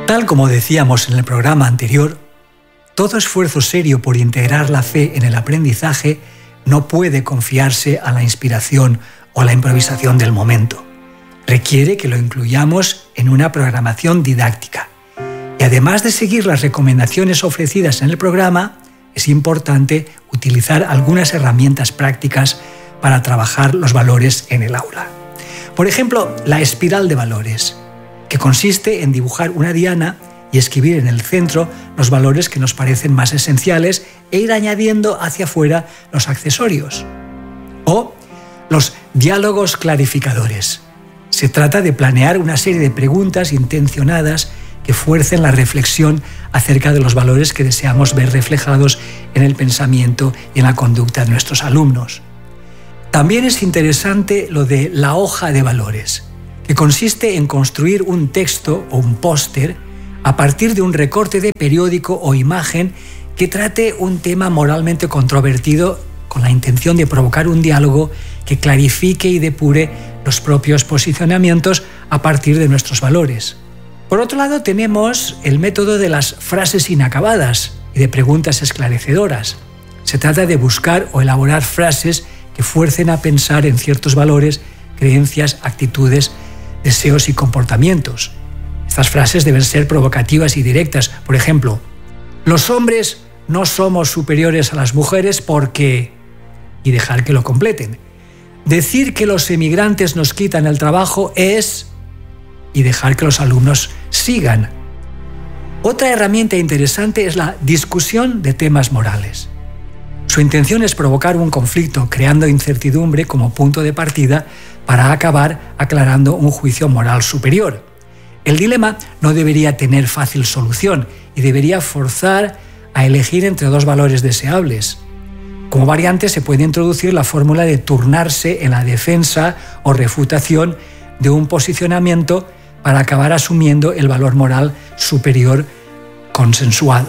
Tal como decíamos en el programa anterior, todo esfuerzo serio por integrar la fe en el aprendizaje no puede confiarse a la inspiración o a la improvisación del momento. Requiere que lo incluyamos en una programación didáctica. Y además de seguir las recomendaciones ofrecidas en el programa, es importante utilizar algunas herramientas prácticas para trabajar los valores en el aula. Por ejemplo, la espiral de valores, que consiste en dibujar una diana y escribir en el centro los valores que nos parecen más esenciales e ir añadiendo hacia afuera los accesorios. O los diálogos clarificadores. Se trata de planear una serie de preguntas intencionadas que fuercen la reflexión acerca de los valores que deseamos ver reflejados en el pensamiento y en la conducta de nuestros alumnos. También es interesante lo de la hoja de valores, que consiste en construir un texto o un póster a partir de un recorte de periódico o imagen que trate un tema moralmente controvertido con la intención de provocar un diálogo que clarifique y depure los propios posicionamientos a partir de nuestros valores. Por otro lado, tenemos el método de las frases inacabadas y de preguntas esclarecedoras. Se trata de buscar o elaborar frases que fuercen a pensar en ciertos valores, creencias, actitudes, deseos y comportamientos. Estas frases deben ser provocativas y directas. Por ejemplo, los hombres no somos superiores a las mujeres porque... y dejar que lo completen. Decir que los emigrantes nos quitan el trabajo es... y dejar que los alumnos sigan. Otra herramienta interesante es la discusión de temas morales. Su intención es provocar un conflicto, creando incertidumbre como punto de partida para acabar aclarando un juicio moral superior. El dilema no debería tener fácil solución y debería forzar a elegir entre dos valores deseables. Como variante se puede introducir la fórmula de turnarse en la defensa o refutación de un posicionamiento para acabar asumiendo el valor moral superior consensuado.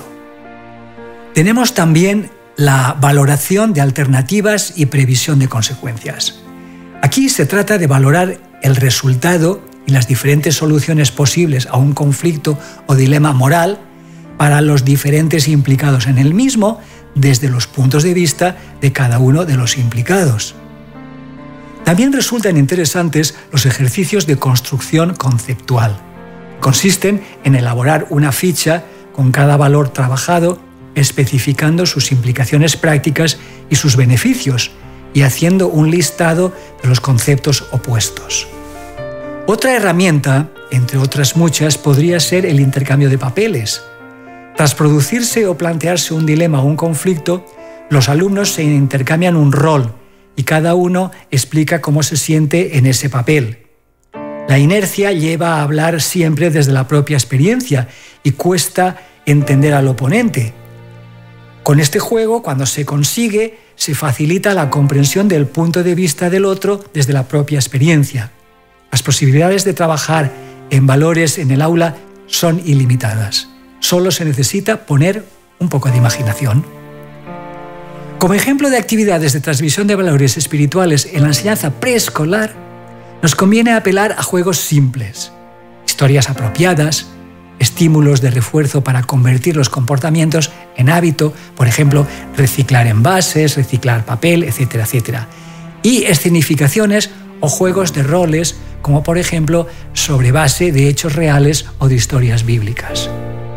Tenemos también la valoración de alternativas y previsión de consecuencias. Aquí se trata de valorar el resultado y las diferentes soluciones posibles a un conflicto o dilema moral para los diferentes implicados en el mismo desde los puntos de vista de cada uno de los implicados. También resultan interesantes los ejercicios de construcción conceptual. Consisten en elaborar una ficha con cada valor trabajado, especificando sus implicaciones prácticas y sus beneficios, y haciendo un listado de los conceptos opuestos. Otra herramienta, entre otras muchas, podría ser el intercambio de papeles. Tras producirse o plantearse un dilema o un conflicto, los alumnos se intercambian un rol y cada uno explica cómo se siente en ese papel. La inercia lleva a hablar siempre desde la propia experiencia y cuesta entender al oponente. Con este juego, cuando se consigue, se facilita la comprensión del punto de vista del otro desde la propia experiencia. Las posibilidades de trabajar en valores en el aula son ilimitadas. Solo se necesita poner un poco de imaginación. Como ejemplo de actividades de transmisión de valores espirituales en la enseñanza preescolar, nos conviene apelar a juegos simples, historias apropiadas, estímulos de refuerzo para convertir los comportamientos en hábito, por ejemplo, reciclar envases, reciclar papel, etcétera, etcétera, y escenificaciones o juegos de roles, como por ejemplo sobre base de hechos reales o de historias bíblicas.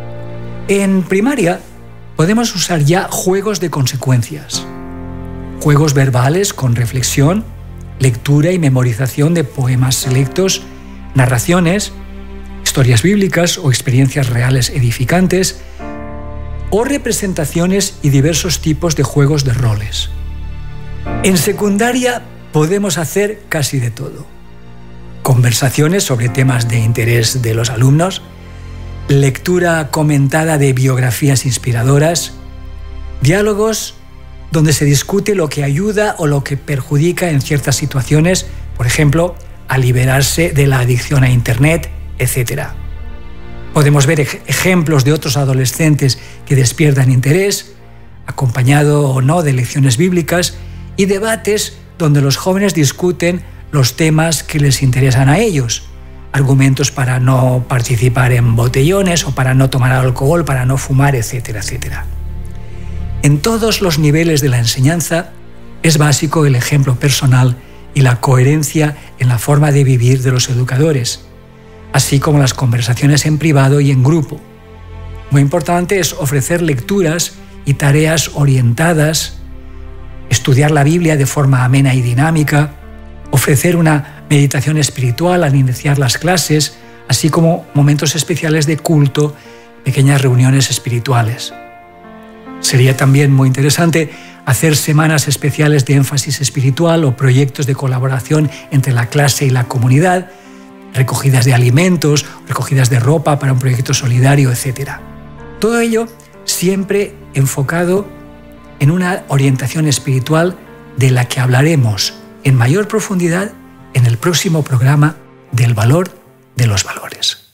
En primaria podemos usar ya juegos de consecuencias, juegos verbales con reflexión, lectura y memorización de poemas selectos, narraciones, historias bíblicas o experiencias reales edificantes, o representaciones y diversos tipos de juegos de roles. En secundaria podemos hacer casi de todo. Conversaciones sobre temas de interés de los alumnos, lectura comentada de biografías inspiradoras, diálogos donde se discute lo que ayuda o lo que perjudica en ciertas situaciones, por ejemplo, a liberarse de la adicción a Internet, etc. Podemos ver ejemplos de otros adolescentes que despiertan interés, acompañado o no de lecciones bíblicas, y debates donde los jóvenes discuten los temas que les interesan a ellos, argumentos para no participar en botellones o para no tomar alcohol, para no fumar, etcétera, etcétera. En todos los niveles de la enseñanza es básico el ejemplo personal y la coherencia en la forma de vivir de los educadores, así como las conversaciones en privado y en grupo. Muy importante es ofrecer lecturas y tareas orientadas, estudiar la Biblia de forma amena y dinámica, ofrecer una meditación espiritual al iniciar las clases, así como momentos especiales de culto, pequeñas reuniones espirituales. Sería también muy interesante hacer semanas especiales de énfasis espiritual o proyectos de colaboración entre la clase y la comunidad, recogidas de alimentos, recogidas de ropa para un proyecto solidario, etc. Todo ello siempre enfocado en una orientación espiritual de la que hablaremos en mayor profundidad en el próximo programa del valor de los valores.